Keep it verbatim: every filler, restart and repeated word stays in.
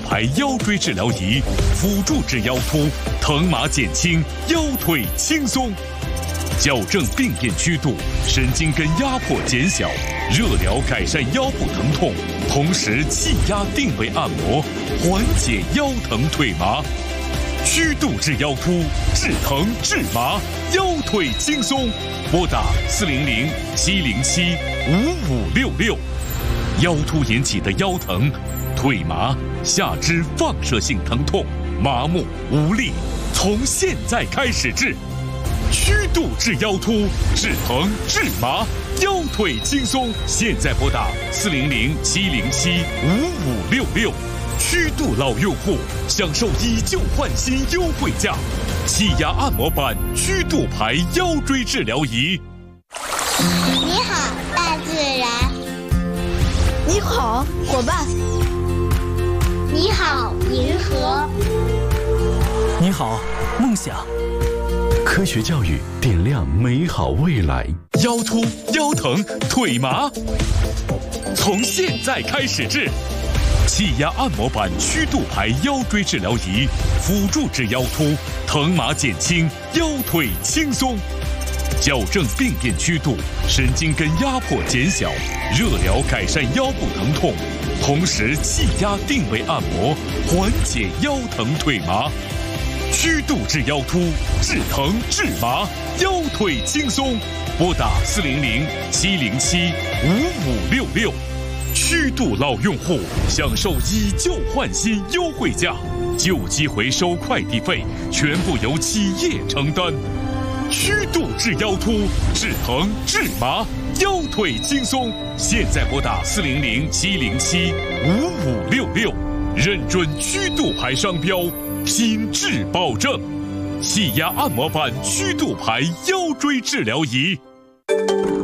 牌腰椎治疗仪，辅助治腰突，疼麻减轻，腰腿轻松。矫正病变曲度，神经根压迫减小，热疗改善腰部疼痛，同时气压定位按摩，缓解腰疼腿麻。曲度治腰突，治疼治麻，腰腿轻松。拨打四零零七零七五五六六。腰突引起的腰疼、腿麻、下肢放射性疼痛、麻木无力，从现在开始治。曲度治腰突，治疼治麻，腰腿轻松。现在拨打四零零七零七五五六六。曲度老用户享受以旧换新优惠价，气压按摩板曲度牌腰椎治疗仪。 你好，大自然。 你好，伙伴。 你好，银河。 你好，梦想。 科学教育点亮美好未来。 腰突、腰疼、腿麻，从现在开始治。气压按摩板曲度牌腰椎治疗仪，辅助治腰突，疼麻减轻，腰腿轻松。矫正病变曲度，神经根压迫减小，热疗改善腰部疼痛，同时气压定位按摩，缓解腰疼腿麻。曲度治腰突，治疼治麻，腰腿轻松。拨打四零零七零七五五六六。曲度老用户享受以旧换新优惠价，旧机回收快递费全部由企业承担。曲度治腰突，治疼治麻，腰腿轻松。现在拨打四零零七零七五五六六，认准曲度牌商标，品质保证。气压按摩板曲度牌腰椎治疗仪。